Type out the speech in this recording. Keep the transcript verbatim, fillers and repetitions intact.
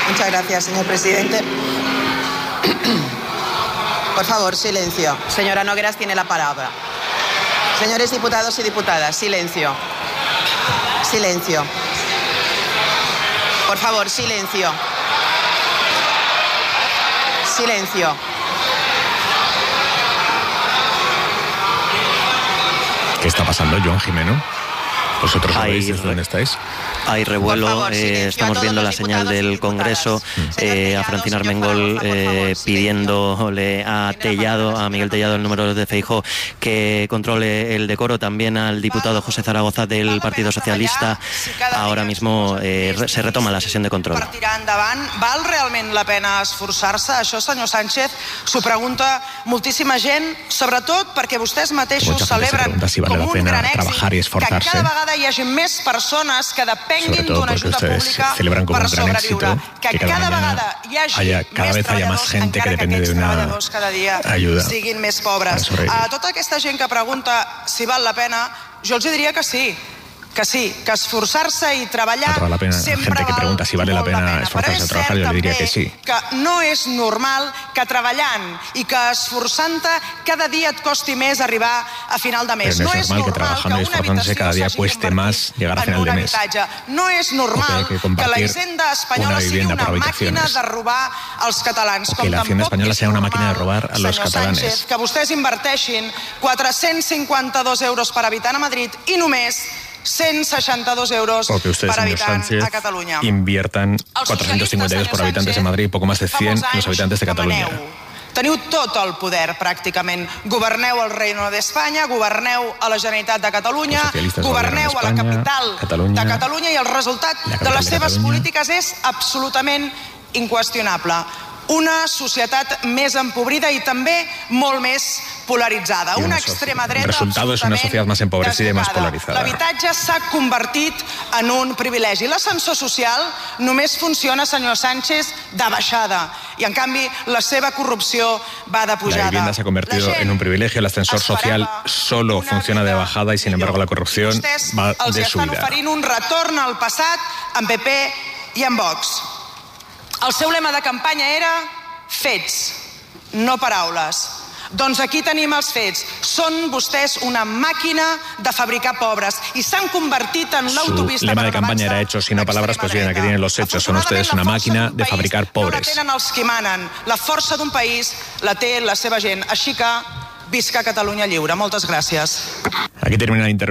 Muchas gracias, señor presidente. Por favor, silencio. Señora Nogueras tiene la palabra. Señores diputados y diputadas, silencio. Silencio. Por favor, silencio. Silencio. ¿Qué está pasando, Joan Jimeno? ¿Vosotros sabéis Hay, dónde estáis? Hay revuelo, favor, eh, estamos viendo la señal del Congreso, eh, a Francina Armengol eh, pidiéndole a Tellado, a Miguel Tellado, el número de Feijóo, que controle el decoro, también al diputado José Zaragoza del Partido Socialista. Ahora mismo eh, se retoma la sesión de control. Per tirar endavant, val realment la pena esforçar-se? Això, senyor Sánchez, s'ho pregunta moltíssima gent, sobretot perquè vostès mateixos celebren si vale com un gran èxit que cada vegada hi hagi més persones que depenguin d'una ajuda pública per sobreviure, que cada vegada hi hagi més treballadors encara que aquells treballadors cada dia siguin més pobres. A tota aquesta gent que pregunta si val la pena, jo els diria que sí, que sí, que esforçar-se i treballar sempre val gente que pregunta si vale la pena esforzarse a trabajar, yo le diría que sí. Que no és normal que treballant i que esforçant-te cada dia et costi més arribar a final de mes. No es normal que trabajando y esforzándose cada día cueste más llegar a final de mes. No és normal que la Hisenda espanyola sigui una màquina de robar als catalans. O que la Hacienda española sea una máquina de robar a los catalanes. Que vostès inverteixin quatre-cents cinquanta-dos euros per habitant a Madrid i només cent seixanta-dos euros o que ustedes, per habitant Sánchez, a Catalunya. inviertan cuatrocientos cincuenta euros por habitantes en Madrid y poco más de cien en los habitantes de Cataluña. Teniu tot el poder, pràcticament. Governeu el Reino d'Espanya, governeu a la Generalitat de Catalunya, governeu a la capital Catalunya, de Catalunya i el resultat de les seves polítiques és absolutament inqüestionable. Una societat més empobrida i també molt més polaritzada. Una extrema dreta el resultado es una sociedad más empobrecida y más polarizada. L'habitatge s'ha convertit en un privilegi. L'ascensor social només funciona, senyor Sánchez, de baixada. Y en canvi la seva corrupció va de pujada. La vivienda se ha convertido en un privilegio, el ascensor social solo funciona de bajada y sin embargo la corrupción va de subida. Els estan oferint un retorn al passat amb P P i amb Vox. El seu lema de campanya era fets, no paraules. Doncs aquí tenim els fets. Són vostès una màquina de fabricar pobres i s'han convertit en l'autopista. Su lema de campaña era hechos y no palabras, pues bien, aquí tienen los hechos. Son ustedes una máquina de fabricar pobres. No la tenen els qui manen. La força d'un país la té la seva gent. Així que visca Catalunya lliure. Moltes gràcies. Aquí termina la intervención.